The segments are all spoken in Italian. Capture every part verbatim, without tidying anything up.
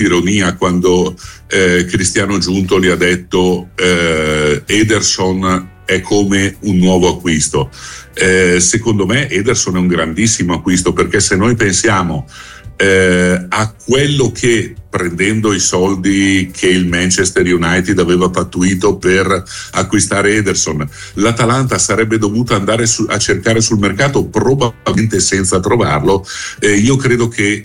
ironia quando eh, Cristiano Giuntoli ha detto eh, Ederson è come un nuovo acquisto. Eh, secondo me Ederson è un grandissimo acquisto, perché se noi pensiamo eh, a quello che, prendendo i soldi che il Manchester United aveva pattuito per acquistare Ederson, l'Atalanta sarebbe dovuta andare su, a cercare sul mercato, probabilmente senza trovarlo, eh, io credo che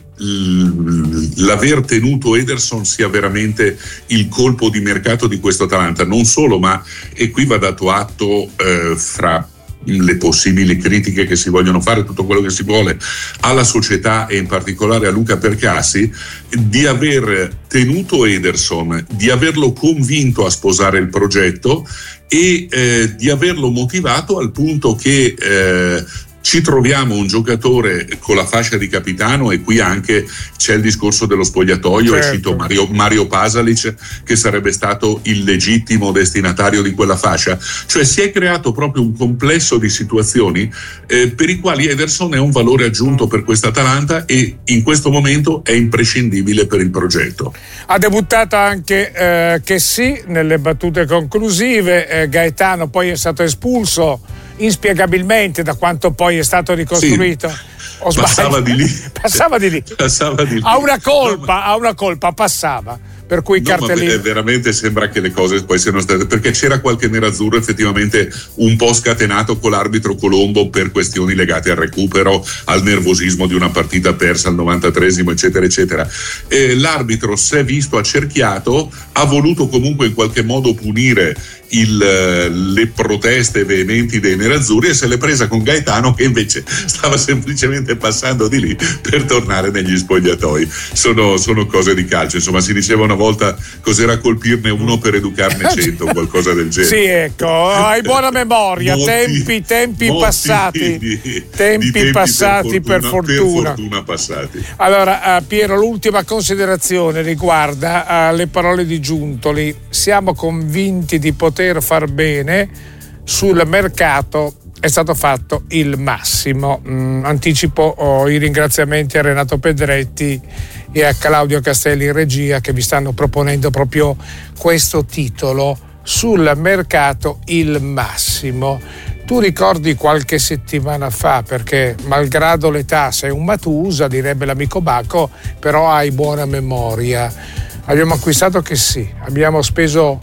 l- l'aver tenuto Ederson sia veramente il colpo di mercato di questo Atalanta. Non solo, ma e qui va dato atto eh, fra le possibili critiche che si vogliono fare, tutto quello che si vuole, alla società e in particolare a Luca Percassi, di aver tenuto Ederson, di averlo convinto a sposare il progetto e eh, di averlo motivato al punto che eh, ci troviamo un giocatore con la fascia di capitano, e qui anche c'è il discorso dello spogliatoio, certo. E cito Mario, Mario Pasalic, che sarebbe stato il legittimo destinatario di quella fascia. Cioè si è creato proprio un complesso di situazioni eh, per i quali Ederson è un valore aggiunto per questa Atalanta e in questo momento è imprescindibile per il progetto. Ha debuttato anche eh, Chessy nelle battute conclusive, eh, Gaetano poi è stato espulso inspiegabilmente, da quanto poi è stato ricostruito. Sì, o passava di lì. Passava di lì. Passava di lì. Ha una colpa, ha una colpa, passava. Per cui no, cartellino. Ma veramente sembra che le cose poi siano state, perché c'era qualche nerazzurro effettivamente un po' scatenato con l'arbitro Colombo per questioni legate al recupero, al nervosismo di una partita persa al novantatreesimo, eccetera eccetera. E l'arbitro si è visto accerchiato, ha voluto comunque in qualche modo punire il, le proteste veementi dei nerazzurri e se l'è presa con Gaetano, che invece stava semplicemente passando di lì per tornare negli spogliatoi. Sono, sono cose di calcio, insomma. Si diceva una volta cos'era colpirne uno per educarne cento, qualcosa del genere. Sì, ecco, hai buona memoria. Molti, tempi tempi molti passati di, di, tempi, di tempi passati per fortuna, per fortuna. Per fortuna passati. Allora, uh, Piero, l'ultima considerazione riguarda uh, le parole di Giuntoli. Siamo convinti di poter far bene, sul mercato è stato fatto il massimo. Mm, anticipo oh, i ringraziamenti a Renato Pedretti e a Claudio Castelli in regia, che vi stanno proponendo proprio questo titolo, sul mercato il massimo. Tu ricordi qualche settimana fa, perché malgrado l'età sei un Matusa, direbbe l'amico Bacco, però hai buona memoria. Abbiamo acquistato che sì, abbiamo speso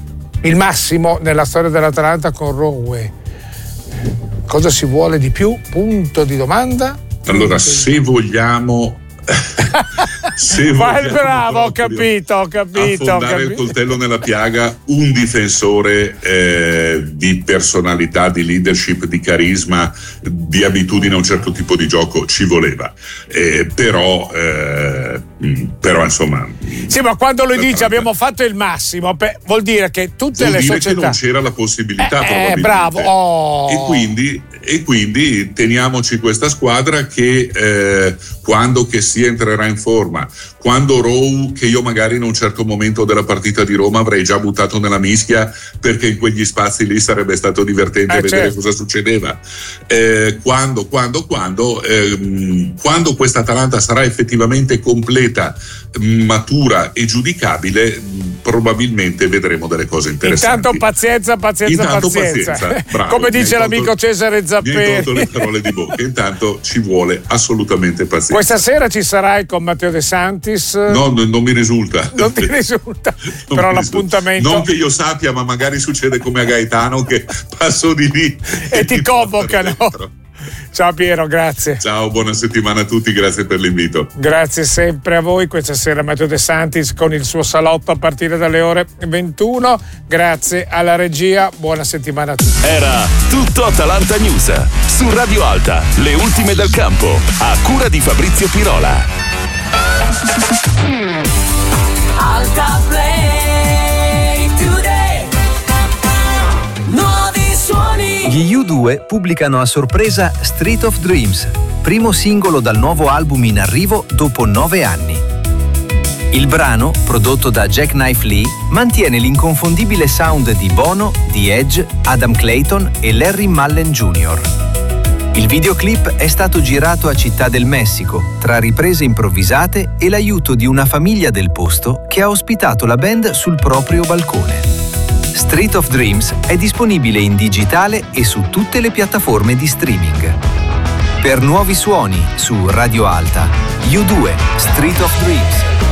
il massimo nella storia dell'Atalanta con Rowe. Cosa si vuole di più? Punto di domanda. Allora, se vogliamo se Vai, bravo, ho capito, ho capito. Affondare ho capito. il coltello nella piaga, un difensore eh, di personalità, di leadership, di carisma, di abitudine a un certo tipo di gioco ci voleva. Eh, però, eh, però insomma. Sì, ma quando lui dice abbiamo fatto il massimo, beh, vuol dire che tutte vuol le dire società. Che non c'era la possibilità, eh, probabilmente. Eh, bravo. Oh. E quindi. E quindi teniamoci questa squadra che eh, quando che si entrerà in forma, quando Rowe, che io magari in un certo momento della partita di Roma avrei già buttato nella mischia, perché in quegli spazi lì sarebbe stato divertente eh, vedere certo. cosa succedeva, eh, quando, quando, quando ehm, quando questa Atalanta sarà effettivamente completa, matura e giudicabile, probabilmente vedremo delle cose interessanti. Intanto pazienza, pazienza, Intanto pazienza, pazienza. Bravo, come dice l'amico tolto, Cesare Zapperi. Mi hai tolto le parole di bocca. Intanto ci vuole assolutamente pazienza. Questa sera ci sarai con Matteo De Santis? No, no, non mi risulta. Non ti risulta, non però mi l'appuntamento. Risulta. Non che io sappia, ma magari succede come a Gaetano, che passo di lì e, e ti convocano. Ciao Piero, grazie. Ciao, buona settimana a tutti, grazie per l'invito. Grazie sempre a voi. Questa sera Matteo De Santis con il suo salotto a partire dalle ore ventuno. Grazie alla regia, buona settimana a tutti. Era tutto Atalanta News su Radio Alta, le ultime del campo, a cura di Fabrizio Pirola. Alta Play Today. Nuovi suoni. Gli U due pubblicano a sorpresa Street of Dreams, primo singolo dal nuovo album in arrivo dopo nove anni. Il brano, prodotto da Jackknife Lee, mantiene l'inconfondibile sound di Bono, The Edge, Adam Clayton e Larry Mullen junior Il videoclip è stato girato a Città del Messico, tra riprese improvvisate e l'aiuto di una famiglia del posto che ha ospitato la band sul proprio balcone. Street of Dreams è disponibile in digitale e su tutte le piattaforme di streaming. Per nuovi suoni su Radio Alta, U due, Street of Dreams.